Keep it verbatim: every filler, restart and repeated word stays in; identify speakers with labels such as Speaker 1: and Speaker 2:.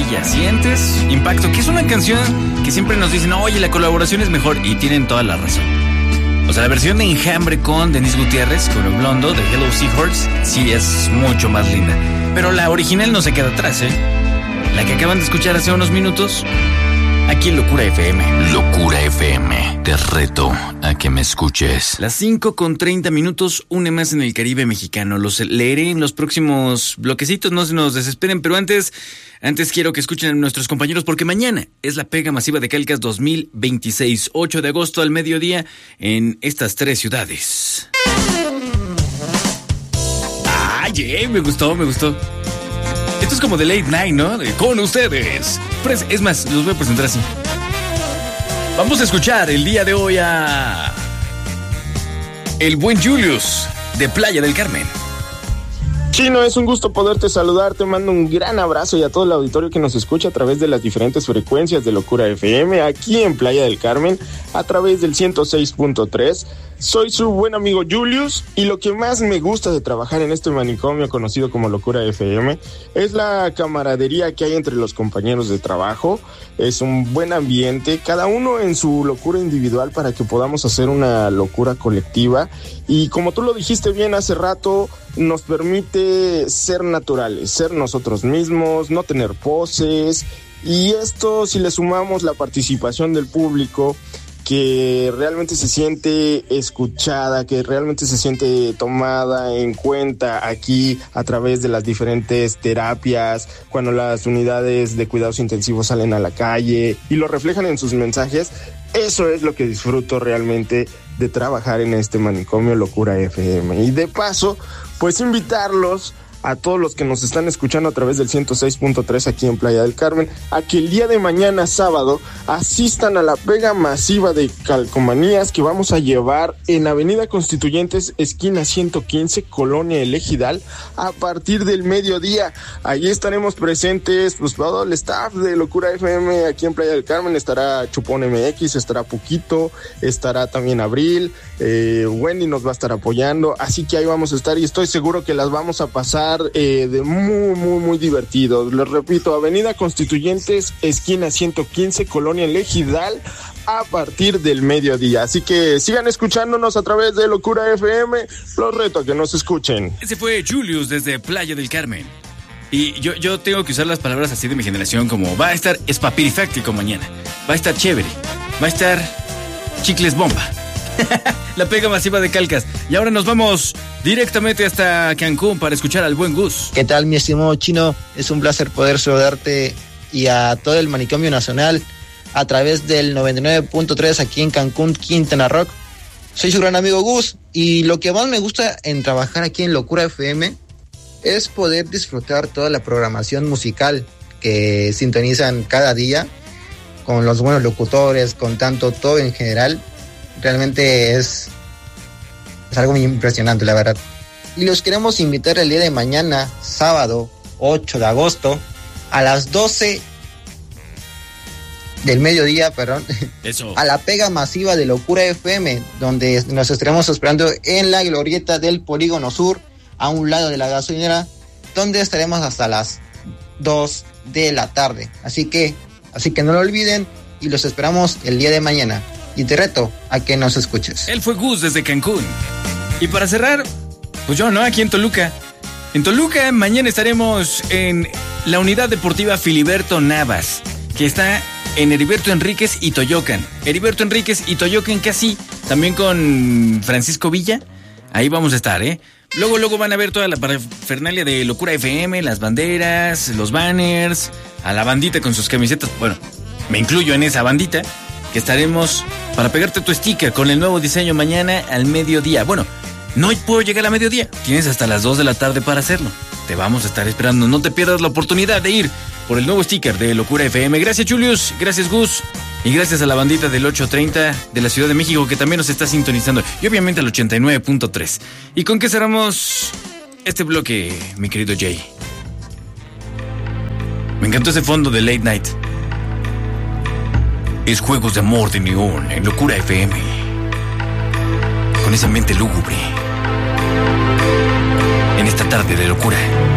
Speaker 1: Costilla. ¿Sientes impacto? Que es una canción que siempre nos dicen, oye, la colaboración es mejor, y tienen toda la razón. O sea, la versión de Enjambre con Denise Gutiérrez, con el blondo de Hello Seahorse, sí es mucho más linda. Pero la original no se queda atrás, ¿eh? La que acaban de escuchar hace unos minutos, aquí en Locura F M.
Speaker 2: Locura F M, te reto a que me escuches.
Speaker 1: Las cinco con treinta minutos, une más en el Caribe mexicano. Los leeré en los próximos bloquecitos, no se nos desesperen, pero antes, antes quiero que escuchen a nuestros compañeros, porque mañana es la pega masiva de Calcas dos mil veintiséis, ocho de agosto al mediodía, en estas tres ciudades. Ay, me gustó, me gustó. Esto es como de Late Night, ¿no? De, con ustedes. Es más, los voy a presentar así. Vamos a escuchar el día de hoy a el buen Julius de Playa del Carmen.
Speaker 3: Chino, es un gusto poderte saludar, te mando un gran abrazo y a todo el auditorio que nos escucha a través de las diferentes frecuencias de Locura F M, aquí en Playa del Carmen, a través del ciento seis punto tres. Soy su buen amigo Julius, y lo que más me gusta de trabajar en este manicomio conocido como Locura F M es la camaradería que hay entre los compañeros de trabajo. Es un buen ambiente, cada uno en su locura individual para que podamos hacer una locura colectiva, y como tú lo dijiste bien hace rato, nos permite ser naturales, ser nosotros mismos, no tener poses, y esto si le sumamos la participación del público, que realmente se siente escuchada, que realmente se siente tomada en cuenta aquí a través de las diferentes terapias, cuando las unidades de cuidados intensivos salen a la calle y lo reflejan en sus mensajes. Eso es lo que disfruto realmente de trabajar en este manicomio Locura F M. Y de paso, pues invitarlos a todos los que nos están escuchando a través del ciento seis punto tres aquí en Playa del Carmen, a que el día de mañana sábado asistan a la pega masiva de calcomanías que vamos a llevar en Avenida Constituyentes, esquina ciento quince, Colonia El Ejidal, a partir del mediodía. Allí estaremos presentes, pues todo el staff de Locura F M aquí en Playa del Carmen. Estará Chupón M X, estará Puquito, estará también Abril, eh, Wendy nos va a estar apoyando, así que ahí vamos a estar y estoy seguro que las vamos a pasar Eh, de muy, muy, muy divertido. Les repito, Avenida Constituyentes, esquina ciento quince, Colonia El Ejidal, a partir del mediodía. Así que sigan escuchándonos a través de Locura F M. Los reto a que nos escuchen.
Speaker 1: Ese fue Julius desde Playa del Carmen. Y yo, yo tengo que usar las palabras así de mi generación, como va a estar espapirifáctico mañana, va a estar chévere, va a estar chicles bomba. La pega masiva de Calcas. Y ahora nos vamos directamente hasta Cancún para escuchar al buen Gus.
Speaker 4: ¿Qué tal, mi estimado Chino? Es un placer poder saludarte y a todo el manicomio nacional a través del noventa y nueve punto tres aquí en Cancún, Quintana Roo. Soy su gran amigo Gus, y lo que más me gusta en trabajar aquí en Locura F M es poder disfrutar toda la programación musical que sintonizan cada día, con los buenos locutores, con tanto todo en general. Realmente es, es algo muy impresionante, la verdad. Y los queremos invitar el día de mañana, sábado ocho de agosto, a las doce del mediodía, perdón,
Speaker 1: Eso.
Speaker 4: a la pega masiva de Locura F M, donde nos estaremos esperando en la glorieta del Polígono Sur, a un lado de la gasolinera, donde estaremos hasta las dos de la tarde. Así que, así que no lo olviden y los esperamos el día de mañana. Y te reto a que nos escuches.
Speaker 1: Él fue Gus desde Cancún. Y para cerrar, pues yo, ¿no? Aquí en Toluca. En Toluca mañana estaremos en la Unidad Deportiva Filiberto Navas, que está en Heriberto Enríquez y Toyocan. Heriberto Enríquez y Toyocan casi, también con Francisco Villa. Ahí vamos a estar, ¿eh? Luego, luego van a ver toda la parafernalia de Locura F M, las banderas, los banners, a la bandita con sus camisetas. Bueno, me incluyo en esa bandita, que estaremos para pegarte tu sticker con el nuevo diseño mañana al mediodía. Bueno, no puedo llegar a mediodía, tienes hasta las dos de la tarde para hacerlo. Te vamos a estar esperando, no te pierdas la oportunidad de ir por el nuevo sticker de Locura F M. Gracias, Julius, gracias, Gus, y gracias a la bandita del ochocientos treinta de la Ciudad de México, que también nos está sintonizando, y obviamente al ochenta y nueve punto tres. ¿Y con qué cerramos este bloque, mi querido Jay? Me encantó ese fondo de Late Night. Es Juegos de Amor de Neón en Locura F M, con esa mente lúgubre en esta tarde de locura.